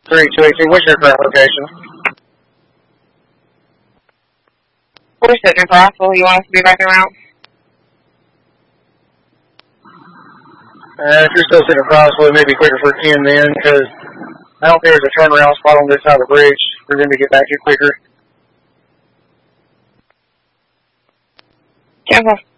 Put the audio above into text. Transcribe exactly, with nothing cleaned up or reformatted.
three two eight two, what's your current location? We're sitting in Crossville. You want us to be back en route? Uh, if you're still sitting across, well, it may be quicker for Ken then, because I don't think there's a turnaround spot on this side of the bridge for them to get back here quicker. Cancel.